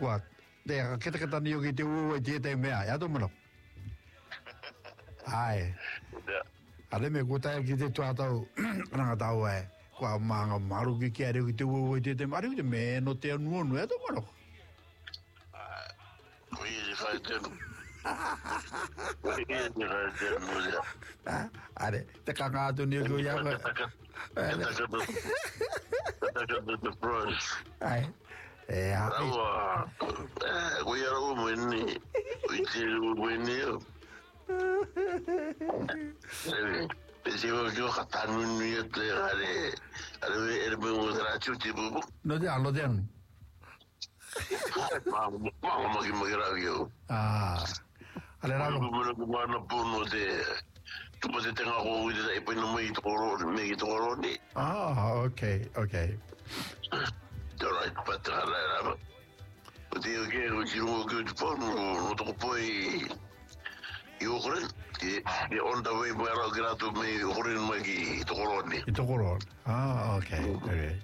What? Dea, kita ni yogi te uwe te mea, ya to mano. Ai. Ale me kuta ki te tua tau, ranga tau e. Kua manga maru ki kia reo ki te uwe te maru ki te me no te anuonu, ya to mano. Kui e whai tenu. Kui e whai tenu, ya. Are, te kangātu ni yogi ya. Taka the pros. Ai. Rawa, we are all winning. We do winning. Se eu catano no ia ter ale bem mudar tipo no te alo te anu mama que me gravio ale raro no puno de tu pode ter algo de aí no meio do coro ni okay Alright, but o dia que eu tiro o que eu for no to poi eu corre que on the way para o grato me corre no aqui to corone okay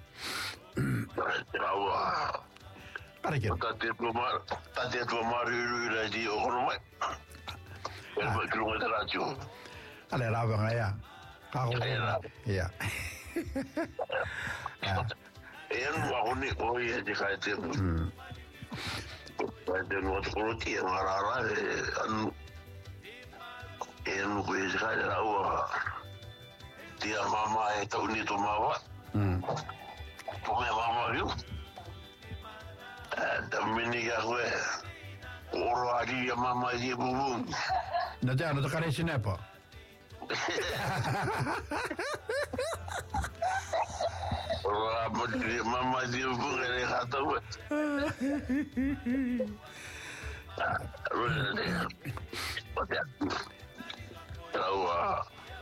Bravo. Para que tá te tomar o dia o corre mais eu quero mais rádio ale raro ya ya eu não oi de caite vai de novo coloquei marara eu não conheço a rua tia mama é tão bonito mama como é mama viu também niga ué oro ali a mama de bubu não te care cinepa mama de bubu ele rata ué Rawa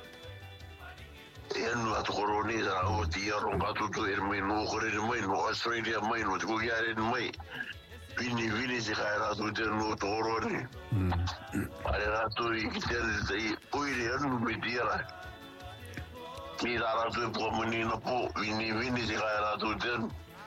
enu atkoroni rawa dia ronga tutu ermenu kore mai no Australia mai no ko yare mai vini se kaira tu de no toroni ale rato i kitel oire anu mediara mira rato po menino po vini se kaira tu de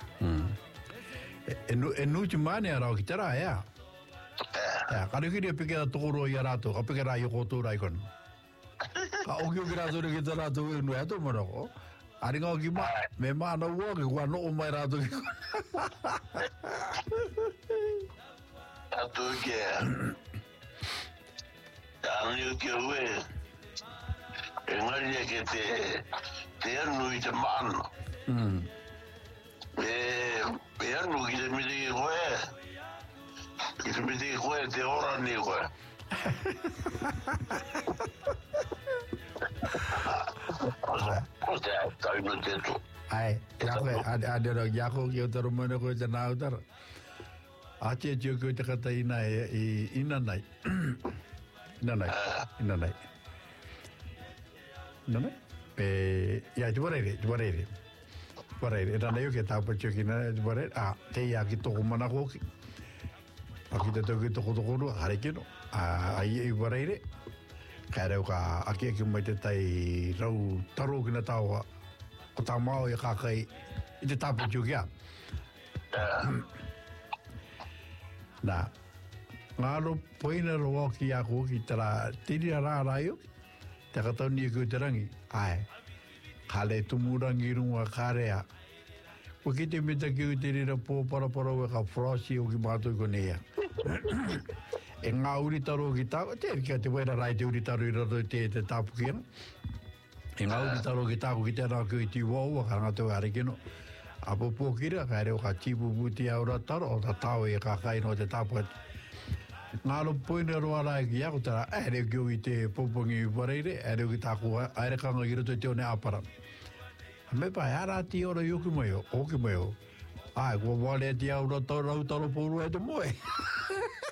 enu chimane ara kitara ya kare kiri pekera toro ya rato apekera yo kotora ikon Ogi rato ni kita rato no ya to moro ari ngo gi me ma no wo ki wa no mai rato ki Atu ke Anu ke we Engari ke te anu i te mano e anu ki te miri we ki te miri we te ora ni we Ai, ada jago que eu tô rumando com o Nautar. Até eu que te catai na inanai. Não? Ya juarere. Era eu que tava chekina juarere. Te ya que tô rumando aqui. Aqui te tô com harekino. Aí juarere. Kaya ka aki mai te tai rau taro kina tawa o ta mau e kakai I te tapu tukia na ngaro poina roa ki ako ki tara tiri ara raio te katoni e kuiterangi ai kale tumurangi runga karea o ki te mita ki utiri ra pō parapara we ka frosi o ki mātoi konea e ngā uritaro ki tāko, te wera rai te uritaro I raro te tāpu ki ana. E ngā uritaro ki tāko ki tērā ki ti wau, ka ngā tau arekino. A popo kira, ka reo ka tipu puti au rataro, o ta tau e ka kai no te tāpu. Ngā ro poina roa rai ki ako tērā, reo ki o I te popongi wareire, reo ki tāko airekanga I roto te o ne apara. Me pa, ara ti ora i oki mai o. Ai, kua wale ti au rataro, rautaro poru e te moe.